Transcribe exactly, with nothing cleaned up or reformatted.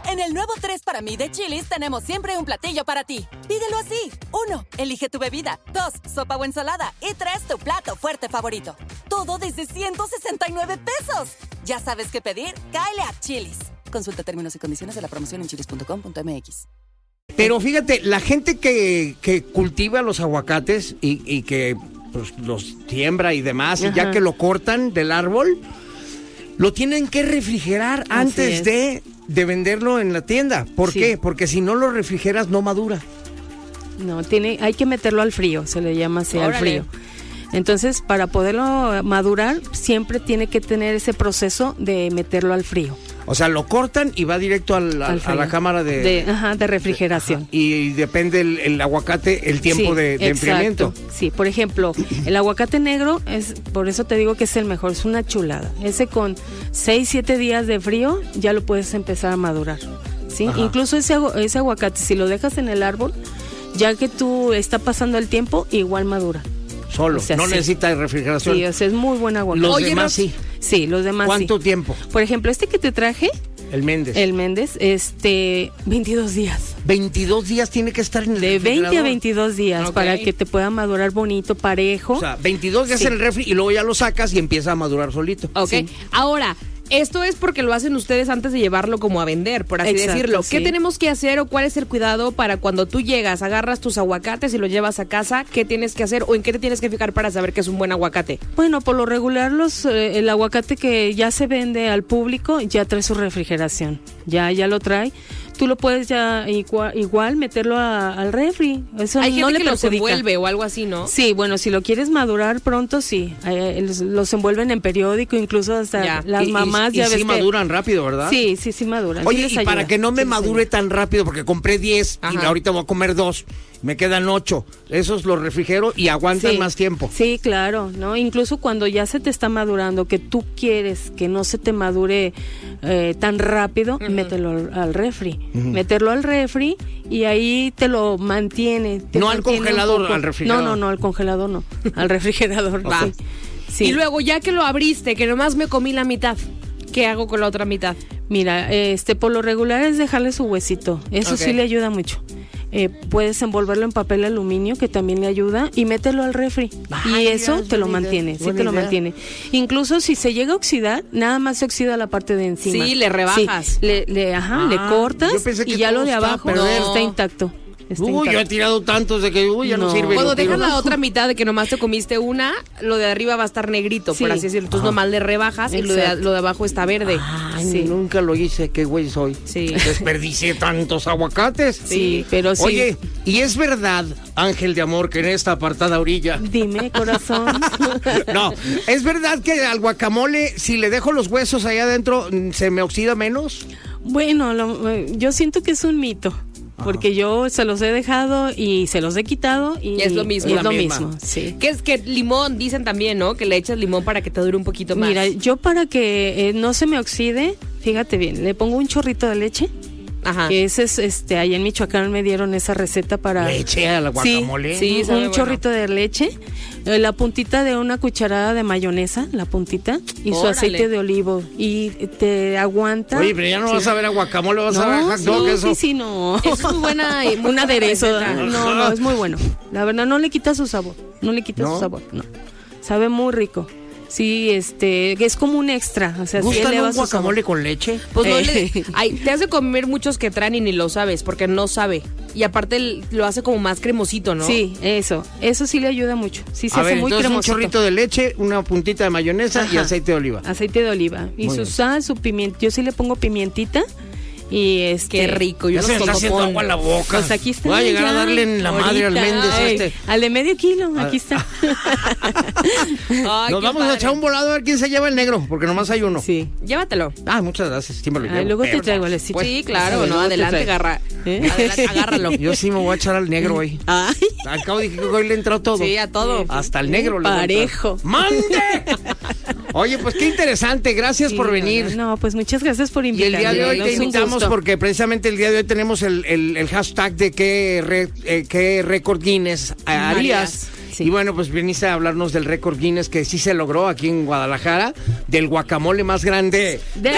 En el nuevo tres para mí de Chili's tenemos siempre un platillo para ti. Pídelo así. Uno, elige tu bebida. Dos, sopa o ensalada. Y tres, tu plato fuerte favorito. Todo desde ciento sesenta y nueve pesos. Ya sabes qué pedir, cáele a Chili's. Consulta términos y condiciones de la promoción en chilis punto com punto m x. Pero fíjate, la gente que, que cultiva los aguacates y, y que pues, los siembra y demás, Ajá. y ya que lo cortan del árbol, lo tienen que refrigerar Así antes es. de, de venderlo en la tienda. ¿Por sí. qué? Porque si no lo refrigeras no madura. No, tiene, hay que meterlo al frío, se le llama así, Órale. al frío. Entonces, para poderlo madurar, siempre tiene que tener ese proceso de meterlo al frío. O sea, lo cortan y va directo al, al a la cámara de... De, ajá, de refrigeración. Ajá. Y depende el, el aguacate, el tiempo sí, de, de enfriamiento. Sí, por ejemplo, el aguacate negro, es por eso te digo que es el mejor, es una chulada. Ese con seis, siete días de frío ya lo puedes empezar a madurar. ¿Sí? Incluso ese, ese aguacate, si lo dejas en el árbol, ya que tú está pasando el tiempo, igual madura. Solo, o sea, no sí. necesita refrigeración. Sí, o sea, es muy buen aguacate. Los Oye, demás no, sí. Sí, los demás ¿Cuánto sí. tiempo? Por ejemplo, este que te traje. El Méndez. El Méndez, este, veintidós días. veintidós días tiene que estar en el De refrigerador. veinte a veintidós días Okay. para que te pueda madurar bonito, parejo. O sea, veintidós días sí. en el refri y luego ya lo sacas y empieza a madurar solito. Ok, sí. Ahora... Esto es porque lo hacen ustedes antes de llevarlo como a vender, por así Exacto, decirlo. ¿Qué sí. tenemos que hacer o cuál es el cuidado para cuando tú llegas, agarras tus aguacates y los llevas a casa? ¿Qué tienes que hacer o en qué te tienes que fijar para saber que es un buen aguacate? Bueno, por lo regular los eh, el aguacate que ya se vende al público ya trae su refrigeración. Ya ya lo trae. Tú lo puedes ya igual, igual meterlo a, al refri. Eso Hay no gente le que los perjudica. envuelve o algo así, ¿no? Sí, bueno, si lo quieres madurar pronto, sí. Eh, los, los envuelven en periódico, incluso hasta ya. las y, mamás y, ya y ves sí que... maduran rápido, ¿verdad? Sí, sí, sí maduran. Oye, sí y para que no me sí madure tan rápido, porque compré diez Ajá. y ahorita voy a comer dos, me quedan ocho. Esos los refrigero y aguantan sí, más tiempo. Sí, claro, ¿no? Incluso cuando ya se te está madurando, que tú quieres que no se te madure eh, tan rápido, uh-huh. mételo al, al refri. Uh-huh. Meterlo al refri y ahí te lo mantiene. Te no mantiene al congelador, al refrigerador. No, no, no, al congelador no. Al refrigerador. Va. Sí. Sí. Y luego, ya que lo abriste, que nomás me comí la mitad, ¿qué hago con la otra mitad? Mira, este, por lo regular es dejarle su huesito. Eso okay. sí le ayuda mucho. Eh, puedes envolverlo en papel aluminio, que también le ayuda, y mételo al refri. Ay, y eso te lo mantiene, sí te lo mantiene. Incluso si se llega a oxidar, nada más se oxida la parte de encima. Sí, le rebajas. Sí, le, le, ajá, ah, le cortas y ya lo de abajo no. está intacto. Está uy, intacto. Yo he tirado tantos de que uy, ya no, no sirve. Cuando dejas la otra mitad de que nomás te comiste una, lo de arriba va a estar negrito, sí. por así decirlo. Entonces Ajá. nomás le rebajas Exacto. y lo de, lo de abajo está verde. Ay, sí. nunca lo hice, qué güey soy. Sí. Desperdicié tantos aguacates. Sí, pero sí. Oye, ¿y es verdad, Ángel de Amor, que en esta apartada orilla? Dime, corazón. No, ¿es verdad que al guacamole, si le dejo los huesos allá adentro, se me oxida menos? Bueno, lo, yo siento que es un mito. Porque yo se los he dejado y se los he quitado y, y es lo mismo. Y es lo misma. mismo, sí. Que es que limón, dicen también, ¿no? Que le echas limón para que te dure un poquito más. Mira, yo para que eh, no se me oxide, fíjate bien, le pongo un chorrito de leche. Ajá. Que ese es, este, allá en Michoacán me dieron esa receta para... ¿Leche a la guacamole? Sí, sí un bueno. chorrito de leche, eh, la puntita de una cucharada de mayonesa, la puntita, y Órale. su aceite de olivo, y te aguanta... Oye, pero ya no sí. vas a ver a guacamole, vas no, a ver a hot dog, sí, eso. Sí, sí, no. Es muy buena... y muy un aderezo, receta. no, no, es muy bueno. La verdad, no le quita su sabor, no le quita ¿No? su sabor, no. Sabe muy rico. Sí, este, es como un extra, o sea, ¿Gustan sí un guacamole con leche? Pues no le, ay, te hace comer muchos que traen y ni lo sabes, porque no sabe. Y aparte lo hace como más cremosito, ¿no? Sí, eso, eso sí le ayuda mucho. Sí, se a hace ver, muy entonces cremosito. Un chorrito de leche, una puntita de mayonesa Ajá. y aceite de oliva. Aceite de oliva. Y muy su bien. sal, su pimienta, yo sí le pongo pimientita. Y este, qué rico, yo ya se me está haciendo agua en la boca. Pues aquí está. Voy a llegar ya, a darle en la ahorita, madre al Méndez ay, este. Al de medio kilo, aquí está. Ay, Nos vamos padre. a echar un volado a ver quién se lleva el negro, porque nomás hay uno. Sí. Llévatelo. Ah, muchas gracias. Sí me lo llevo. Ay, luego Pero, te traigo el pues, Sí, claro, no, adelante, agarra. ¿Eh? Adelante, agárralo. Yo sí me voy a echar al negro hoy. Ay. Al cabo dije que hoy le entró todo. Sí, a todo. Hasta el negro le Parejo. ¡Mande! Oye, pues qué interesante, gracias sí, por venir. No, pues muchas gracias por invitarme. Y el día de hoy no te invitamos porque precisamente el día de hoy tenemos el, el, el hashtag de qué, re, eh, qué récord Guinness harías. Sí. Y bueno, pues viniste a hablarnos del récord Guinness que sí se logró aquí en Guadalajara, del guacamole más grande de